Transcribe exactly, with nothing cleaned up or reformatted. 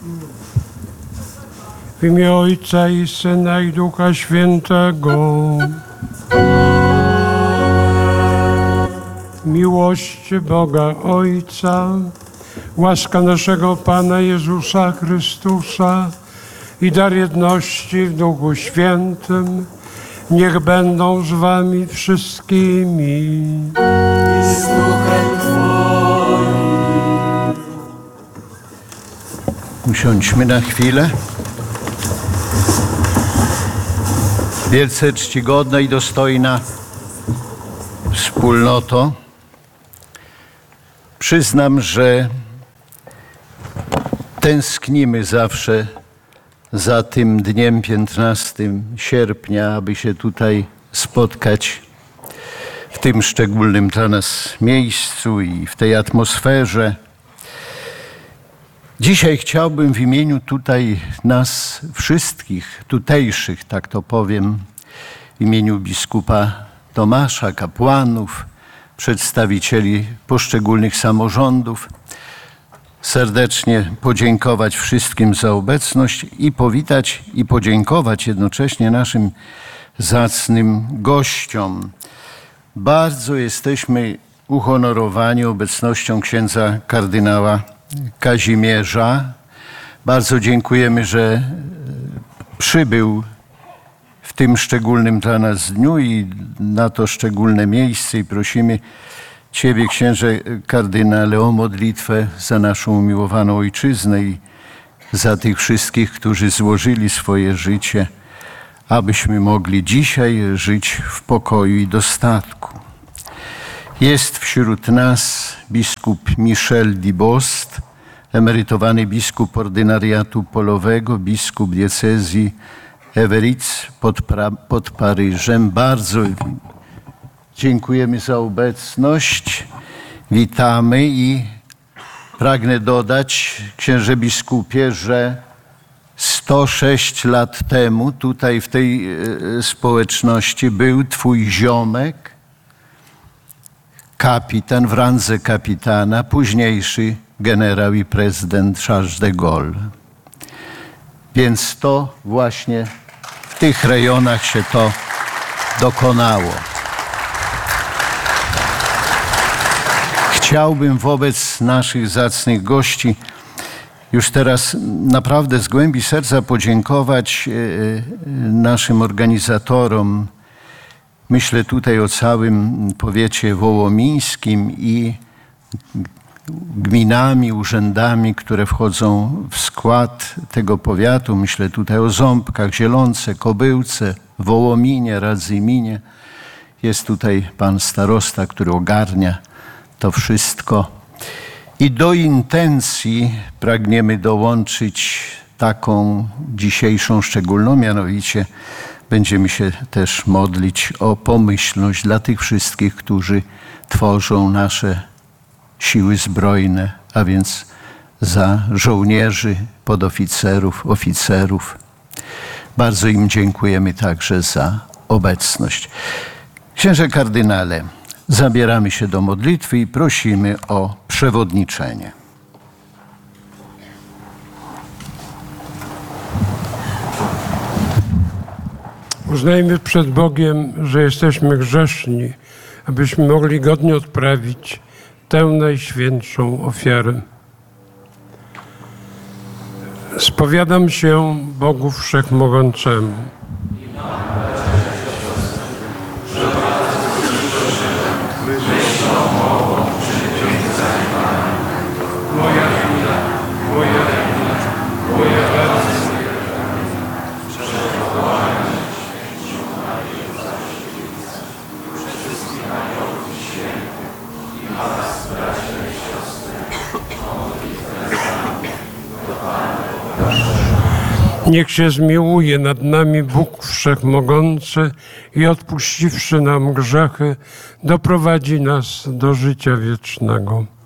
W imię Ojca i Syna i Ducha Świętego. Miłość Boga Ojca, łaska naszego Pana Jezusa Chrystusa i dar jedności w Duchu Świętym niech będą z wami wszystkimi. I z Duchem Twoim. Usiądźmy na chwilę. Wielce czcigodna i dostojna wspólnoto, przyznam, że tęsknimy zawsze za tym dniem piętnastego sierpnia, aby się tutaj spotkać w tym szczególnym dla nas miejscu i w tej atmosferze. Dzisiaj chciałbym w imieniu tutaj nas wszystkich, tutejszych, tak to powiem, w imieniu biskupa Tomasza, kapłanów, przedstawicieli poszczególnych samorządów, serdecznie podziękować wszystkim za obecność i powitać i podziękować jednocześnie naszym zacnym gościom. Bardzo jesteśmy uhonorowani obecnością księdza kardynała Kazimierza. Bardzo dziękujemy, że przybył w tym szczególnym dla nas dniu i na to szczególne miejsce i prosimy Ciebie, księże kardynale, o modlitwę za naszą umiłowaną ojczyznę i za tych wszystkich, którzy złożyli swoje życie, abyśmy mogli dzisiaj żyć w pokoju i dostatku. Jest wśród nas biskup Michel Dibost, emerytowany biskup ordynariatu polowego, biskup diecezji Everitz pod, pod Paryżem. Bardzo dziękujemy za obecność, witamy i pragnę dodać, księże biskupie, że sto sześć lat temu tutaj w tej społeczności był twój ziomek, kapitan w randze kapitana, późniejszy generał i prezydent Charles de Gaulle. Więc to właśnie w tych rejonach się to dokonało. Chciałbym wobec naszych zacnych gości już teraz naprawdę z głębi serca podziękować naszym organizatorom. Myślę tutaj o całym powiecie wołomińskim i gminami, urzędami, które wchodzą w skład tego powiatu. Myślę tutaj o Ząbkach, Zielonce, Kobyłce, Wołominie, Radzyminie. Jest tutaj pan starosta, który ogarnia to wszystko. I do intencji pragniemy dołączyć taką dzisiejszą szczególną, mianowicie będziemy się też modlić o pomyślność dla tych wszystkich, którzy tworzą nasze siły zbrojne, a więc za żołnierzy, podoficerów, oficerów. Bardzo im dziękujemy także za obecność. Księże kardynale, zabieramy się do modlitwy i prosimy o przewodniczenie. Uznajmy przed Bogiem, że jesteśmy grzeszni, abyśmy mogli godnie odprawić tę najświętszą ofiarę. Spowiadam się Bogu Wszechmogącemu, niech się zmiłuje nad nami Bóg Wszechmogący i odpuściwszy nam grzechy, doprowadzi nas do życia wiecznego.